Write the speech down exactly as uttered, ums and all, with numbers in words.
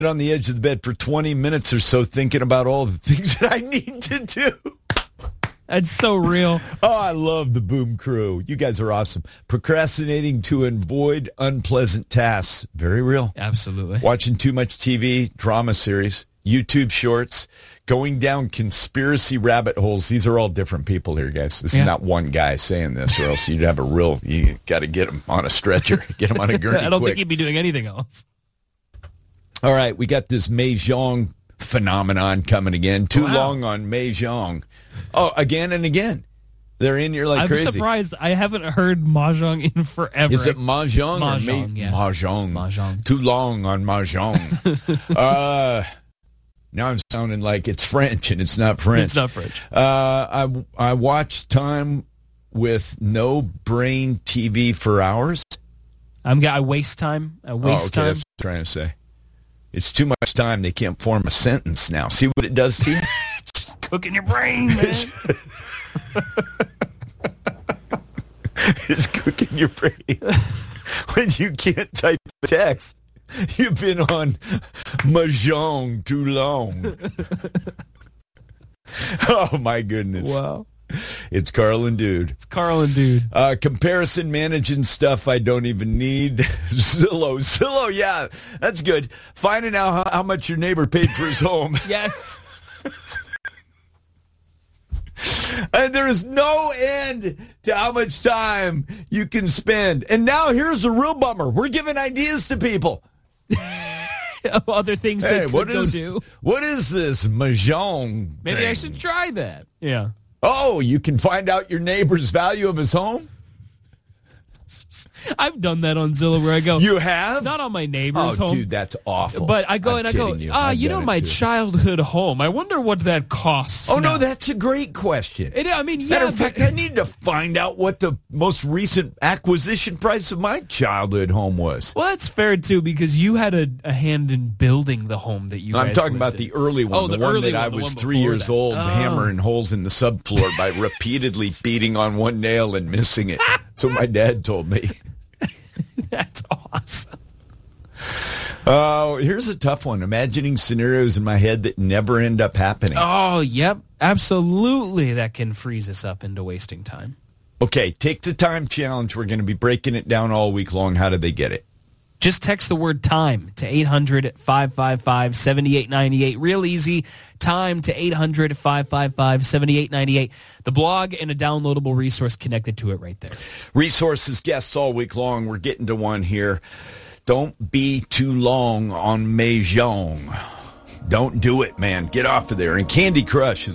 on the edge of the bed for twenty minutes or so thinking about all the things that I need to do. That's so real. Oh, I love the Boom Crew. You guys are awesome. Procrastinating to avoid unpleasant tasks. Very real. Absolutely. Watching too much T V, drama series, YouTube shorts, going down conspiracy rabbit holes. These are all different people here, guys. This Yeah. is not one guy saying this, or else you'd have a real, you got to get him on a stretcher, get him on a gurney I don't quick. think he'd be doing anything else. All right, we got this Mahjong phenomenon coming again. Too Wow. long on Mahjong. Oh, again and again. They're in here like I'm crazy. surprised. I haven't heard Mahjong in forever. Is it Mahjong? Mahjong, or Ma- yeah. Mahjong. Mahjong. Too long on Mahjong. uh, now I'm sounding like it's French, and it's not French. It's not French. Uh, I, I watched time with no brain T V for hours. I'm. I waste time. I Oh, waste okay, time. that's what I'm trying to say. It's too much time. They can't form a sentence now. See what it does to you? Just cooking your brain, man. It's cooking your brain. When you can't type text, you've been on Mahjong too long. Oh, my goodness. Wow. It's Carl and Dude. It's Carl and Dude. Uh, comparison managing stuff I don't even need. Zillow. Zillow, yeah, that's good. Finding out how, how much your neighbor paid for his home. Yes. And there is no end to how much time you can spend. And now here's a real bummer. We're giving ideas to people. Other things Hey, they could what go is do. what is this Mahjong Maybe thing? I should try that. Yeah. Oh, you can find out your neighbor's value of his home? I've done that on Zillow where I go, You have? not on my neighbor's Oh, home. dude, that's awful. But I go I'm and I go, kidding you. ah, I've you done know, it my too. childhood home. I wonder what that costs. Oh, now. no, that's a great question. It, I mean, yeah. Matter of fact, but- I need to find out what the most recent acquisition price of my childhood home was. well, that's fair too because you had a, a hand in building the home that you. I'm guys talking lived about in. the early one, Oh, the, the one early that I one, the was one three before years that. old, Oh. hammering holes in the subfloor by repeatedly beating on one nail and missing it. So my dad told me. That's awesome. Oh, here's a tough one. Imagining scenarios in my head that never end up happening. Oh, yep, absolutely. That can freeze us up into wasting time. Okay, take the time challenge. We're going to be breaking it down all week long. How do they get it? Just text the word time to eight hundred, five five five, seven eight nine eight. Real easy. Time to eight hundred, five five five, seven eight nine eight. The blog and a downloadable resource connected to it right there. Resources, guests all week long. We're getting to one here. Don't be too long on Mahjong. Don't do it, man. Get off of there. And Candy Crush is